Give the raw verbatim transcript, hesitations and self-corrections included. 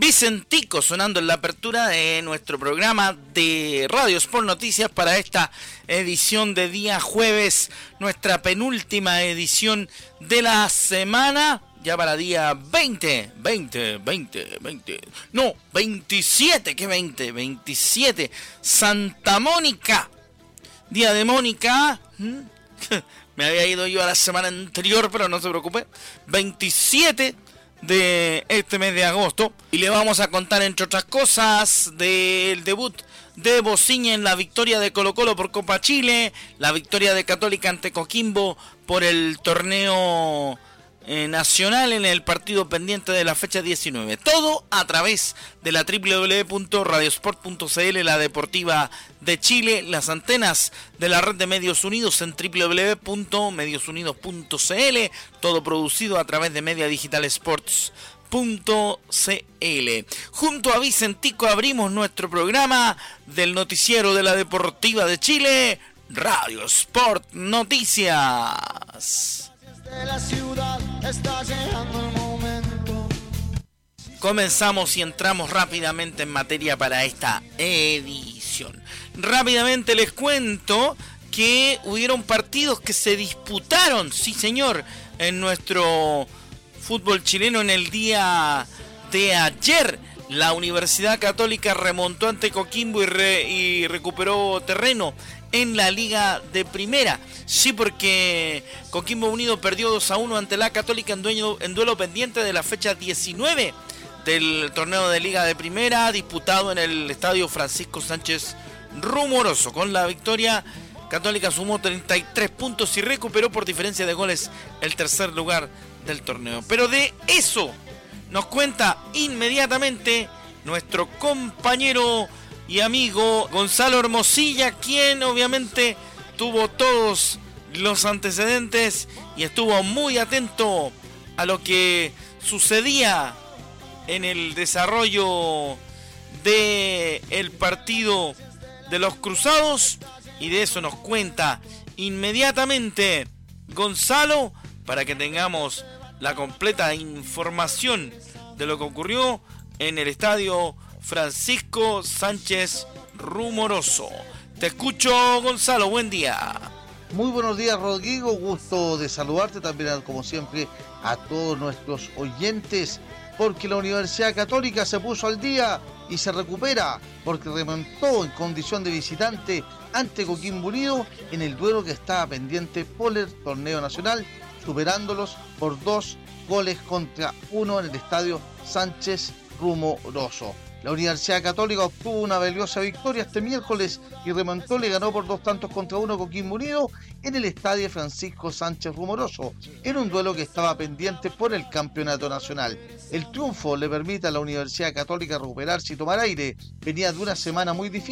Vicentico sonando en la apertura de nuestro programa de Radio Sport Noticias para esta edición de día jueves, nuestra penúltima edición de la semana, ya para día veinte, veinte, veinte, veinte, no, veintisiete, ¿qué veinte? veintisiete, Santa Mónica, día de Mónica, me había ido yo a la semana anterior, pero no se preocupe, veintisiete de este mes de agosto, y le vamos a contar, entre otras cosas, del debut de Bociña en la victoria de Colo Colo por Copa Chile, la victoria de Católica ante Coquimbo por el torneo eh, nacional en el partido pendiente de la fecha diecinueve. Todo a través de la doble u doble u doble u punto radiosport punto c l, la deportiva de Chile, las antenas de la red de Medios Unidos en doble u doble u doble u punto medios unidos punto c l, todo producido a través de Media Digital Sports punto c l. Junto a Vicentico abrimos nuestro programa del noticiero de la Deportiva de Chile, Radio Sport Noticias. De la ciudad está llegando el momento. Comenzamos y entramos rápidamente en materia para esta edición. Rápidamente les cuento que hubieron partidos que se disputaron, sí señor, en nuestro fútbol chileno en el día de ayer. La Universidad Católica remontó ante Coquimbo y, re, y recuperó terreno en la Liga de Primera. Sí, porque Coquimbo Unido perdió dos a uno ante la Católica en, dueño, en duelo pendiente de la fecha diecinueve del torneo de Liga de Primera, disputado en el estadio Francisco Sánchez Rumoroso. Con la victoria, Católica sumó treinta y tres puntos y recuperó por diferencia de goles el tercer lugar del torneo. Pero de eso nos cuenta inmediatamente nuestro compañero y amigo Gonzalo Hermosilla, quien obviamente tuvo todos los antecedentes y estuvo muy atento a lo que sucedía en el desarrollo del partido de los Cruzados, y de eso nos cuenta inmediatamente Gonzalo, para que tengamos la completa información de lo que ocurrió en el estadio Francisco Sánchez Rumoroso. Te escucho, Gonzalo, buen día. Muy buenos días, Rodrigo, gusto de saludarte también, como siempre, a todos nuestros oyentes, porque la Universidad Católica se puso al día y se recupera, porque remontó en condición de visitante ante Coquimbo Unido en el duelo que estaba pendiente por el torneo nacional, superándolos por dos goles contra uno en el estadio Sánchez Rumoroso. La Universidad Católica obtuvo una valiosa victoria este miércoles y remontó, le ganó por dos tantos contra uno Coquimbo Unido en el estadio Francisco Sánchez Rumoroso, en un duelo que estaba pendiente por el campeonato nacional. El triunfo le permite a la Universidad Católica recuperarse y tomar aire. Venía de una semana muy difícil